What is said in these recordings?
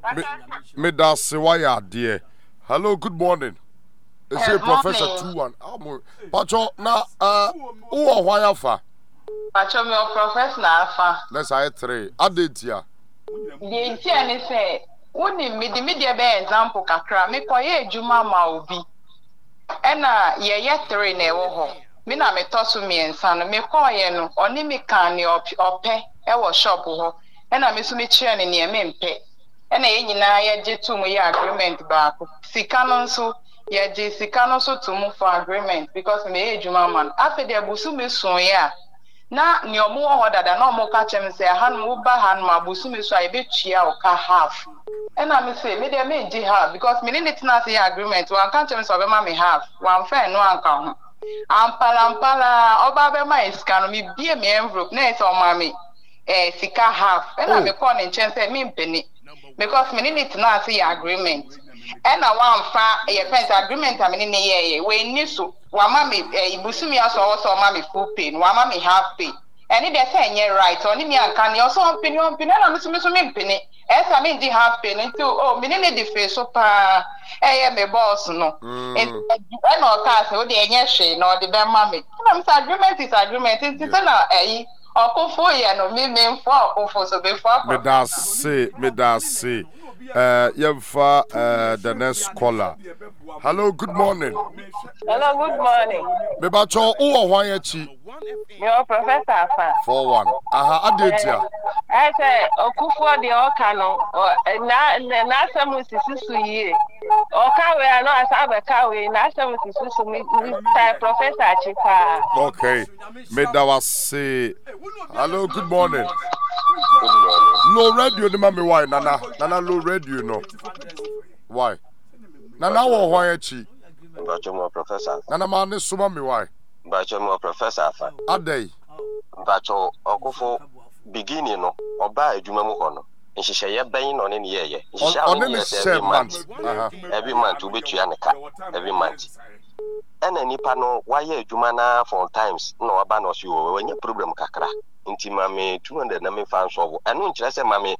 Me da se why dear. Hello, good morning. It's a Professor 21. Pacho na who why afa? Pacho me professor na afa. Let's say 3. Adetia. The tia ni say woni media be example kakra me koye adwuma ma obi. Ena ye 3 na ewo ho. Me na me toso miensa no me koye no oni me kan ni ope e wo shop ho. Ena me so me kire ne ne me mpe. Ena ye nyina ye je to mu ye agreement baako. Sika no nso ye je sika no so to mu for agreement because me adwuma man. Afi de abusu me so ya. Na ni omo ho dada na omo ka chem say han wo ba han ma abusu me so a ye betua o ka half. Ena me say me de me di half because me need to say agreement. Wan ka chem so be ma me half. Wan fa no anka ho. Ampala oba be ma iska no me bie me envelope na say o ma me sika half. Ena me call in chen say me mpeni because me need to say agreement. Ena wan fa ye fence agreement am ni ye we ni so wa ma me ibusumi aso so ma me full pay wa ma me half pay eni de say nye right oni mi anka ni so mpini na me so me mpini esa me di half pay nti me ni di face so pa me boss no ena o ka say o de enye hwe na o de be ma me na me agreement is agreement nti say na okofo ye no me mfo okofo so be fo me da say Yemfa, the next caller. Hello, good morning. Hello, good morning. Me bacho who why chi? Your professor fa. 41. Aha, adetia. I say okufo de oka no na asem sisusu yi. Oka we no asabe ka we na asem sisusu mi professor chipa. Okay. Me da was say hello, good morning. Low radio the mami why nana low radio no why nana wo why chi Bacho mo professor nana ma ne suma mi why Bacho mo professor fa adai Bacho okofo beginning no oba adwuma mu ho no nhihye ben no ne ye nhihye every month obetua ne ka every month ena nipa no waye adwuma na for times no oba no so wanya problem kakra nti mame 200 na me fan so eno nkire se mame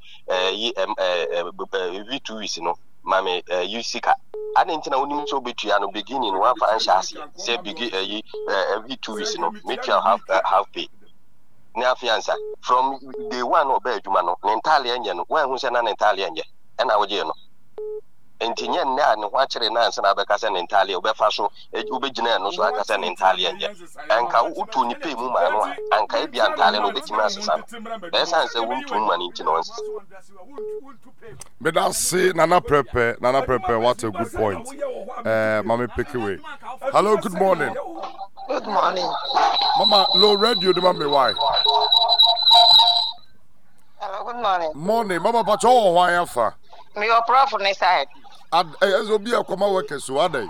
V2 weeks no mame usika ade nti na woni so betua no beginning one financial say begin every 2 weeks no make you have pay na fianza from day one oba adwuma no ne ntale enye no wan hu se na ne ntale enye ena woje no enti nye na ne ho akire na ansa na beka se ne ntale obefa so obegina no so aka se ne ntale enye anka utu ni pay mu ma no anka e bia ntale no betima asesa be sanse wuntu mu mani nti no onse me da say nana prepare what a good point mama pick away. Hello, good morning. Good morning. Mama low radio the mama why Hello, good morning. Morning mama pacho why afa Me your prof on this side. Ezo bi akoma work so adai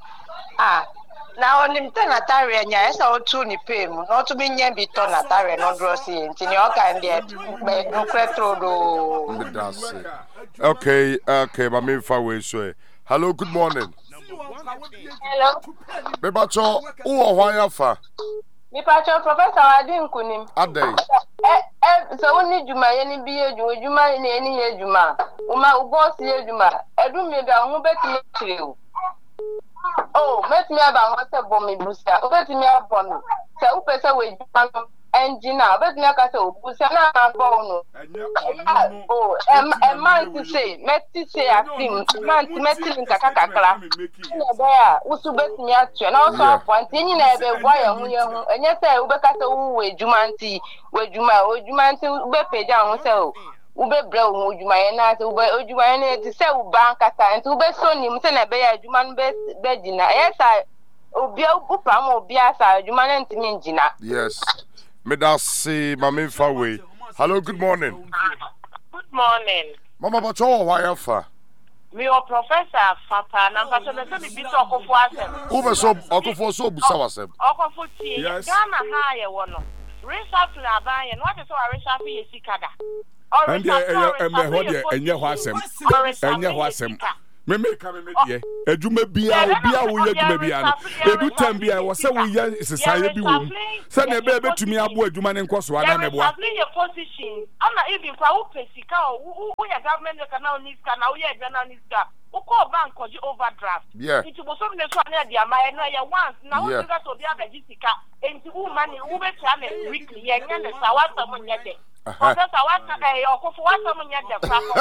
na onim te na tare nya esa otu ni pay mu no to bi nya bi to na tare no dross nti ni o kan dey me no kretro do okay mama fa we so hello, good morning. Hello. Me bacho who why afa Mi pacho professor Adin kunim. adai So woni juma ye ni biye juma ni eni ye juma. Uma boss ye juma. Edu me da ho beti kire o. Met me aba ho se bom mi busia. O beti me abon. Se u pese we juma no engine na. Beti me aka se o busia na abon no. Man to say, meti say asim. Man to meti nkaka kakra. Na be a usu beti me atwe. Na so apon ti nyi na ebe gwa ye hu. Enye se u beka se u we juma nti. Ojuma nti ube peja ho se o ube bre o ojuma ye na se ube ojuma ye na ti se u ban kata nti ube so ni mse na be ya ojuma no be jina yesa obi upa mo obi asa ojuma na nti mi jina. Yes, me da say mama fa we. Hello, good morning. Good morning. Mama pacho why afa Me your professor Papa na pacho na se bi to okofo asem ube so okofo so busa wasem okofo tie Ghana ha ye wo no reshuffle aban ye no what so reshuffle ye sikada and enye ho asem me die adwuma bia obi a wo yɛ adwuma bia no edu tam bia wo sɛ wo yɛ sesaye bi wo sɛ na ebe betumi abo adwuma ne nkɔ so ana meboa your position ana even for who pesika who your government can now need can now your general needs ka who call bank or overdraft it was so ne so na dia ma no ya once na who got to be abejisika enti who money who be try me weekly ye nya ne sa wa so mo nya de professor what okofo what so mo nya de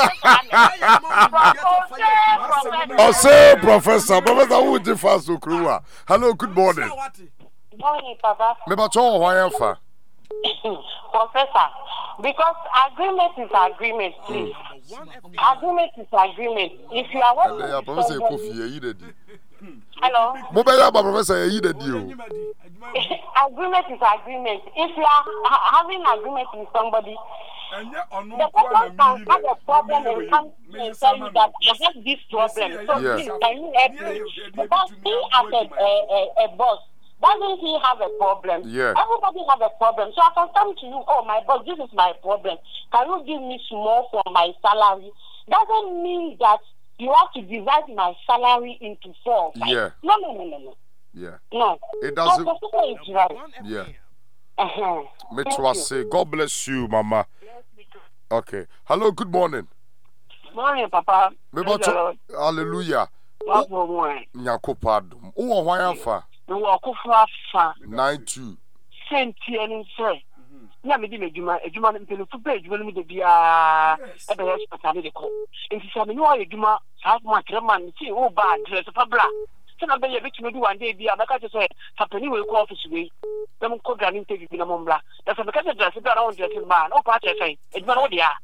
professor who dey fast okruwa hello good morning morning papa me ba cho ho yan fa professor because agreement is agreement please agreement is agreement if you are working yeah professor Kofi yi dey hello mo be ya ba professor yi dey o agreement is agreement if you are having agreement with somebody the person can have a problem and come and tell you that I have this problem so please can you help me because he as a boss doesn't he have a problem? Yeah. Everybody have a problem. So I can come to you, oh my boss, this is my problem. Can you give me small for my salary? Doesn't mean that you have to divide my salary into 4. Yeah. No. Yeah. No. It doesn't. It's right. Yeah. Me too say God bless you, Mama. Okay. Hello, good morning. Morning, Papa. Hallelujah. Nyakopadum. Who why afa? No wakufa fa 92 senti eni se na me di medjuma edjuma no mpelu fu pe edjuma no me de bia e be hospital de ko enti sa me no aye edjuma sa ma treman ti o ba address fa bra se na be ye bitime di one day bia be ka se tapani we ko office we dem ko gani interview bi na mo mbla da sa be ka se dress bi around dress man o pa che sai edjuma no dia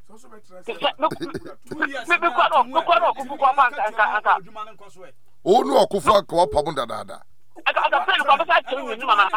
me ko no ko banka o no okufu akwa pam dada I got a friend of a telling you, Mama.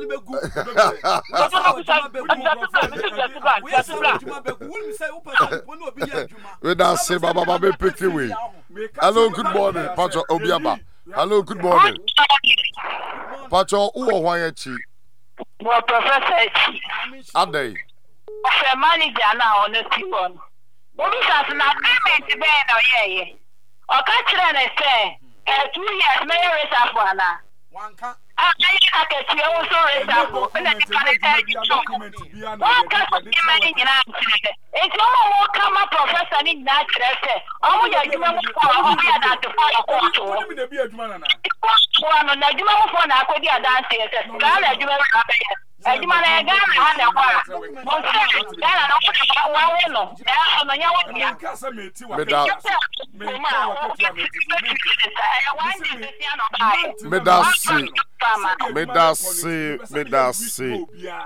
Hello, good morning, Pacho Obiaba. Hello, good morning. Pacho, who are why Well, Professor, are they? a manager now on the team. What is that? An agreement to bed or yeah? Or catch it and say, 2 years, may raise up one. I can also raise up and then you can tell you. What kind of money in answer? It's all come up, Professor, in that. Oh, yeah, you want to follow. One on the Juma phone, I could get downstairs. Ghana, you are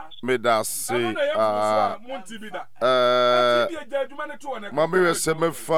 Medasi. Mami,